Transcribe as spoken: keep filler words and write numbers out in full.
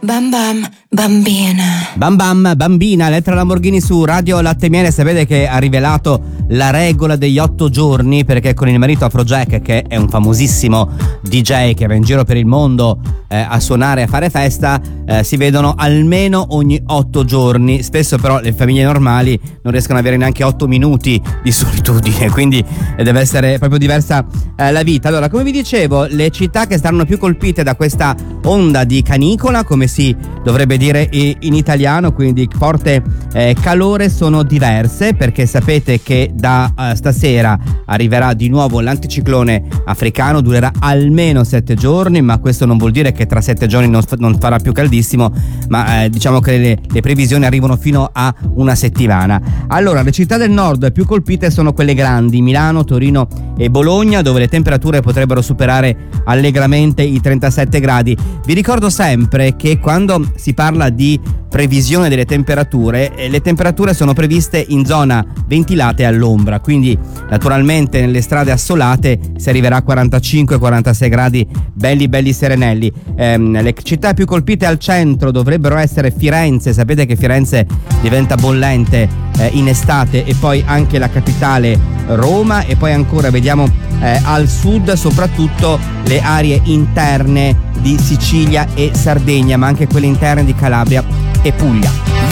Bam bam, bambina. Bam bam, bambina, Elettra Lamborghini su Radio Latte Miele. Sapete che ha rivelato la regola degli otto giorni, perché con il marito Afrojack, che è un famosissimo D J che va in giro per il mondo eh, a suonare e a fare festa, eh, si vedono almeno ogni otto giorni. Spesso però le famiglie normali non riescono ad avere neanche otto minuti di solitudine, quindi deve essere proprio diversa eh, la vita. Allora, come vi dicevo, le città che saranno più colpite da questa onda di canicola, come si dovrebbe dire in italiano, quindi forte eh, calore, sono diverse, perché sapete che da uh, stasera arriverà di nuovo l'anticiclone africano, durerà almeno sette giorni, ma questo non vuol dire che tra sette giorni non, non farà più caldissimo, ma eh, diciamo che le, le previsioni arrivano fino a una settimana. Allora, le città del nord più colpite sono quelle grandi: Milano, Torino e Bologna, dove le temperature potrebbero superare allegramente i trentasette gradi. Vi ricordo sempre che quando si parla di previsione delle temperature, eh, le temperature sono previste in zona ventilata e all'ombra, quindi naturalmente nelle strade assolate si arriverà a quarantacinque quarantasei gradi belli belli serenelli. Ehm, le città più colpite al centro dovrebbero essere Firenze. Sapete che Firenze diventa bollente eh, in estate, e poi anche la capitale Roma, e poi ancora vediamo eh, al sud soprattutto le aree interne di Sicilia e Sardegna, ma anche quelle interne di Calabria e Puglia.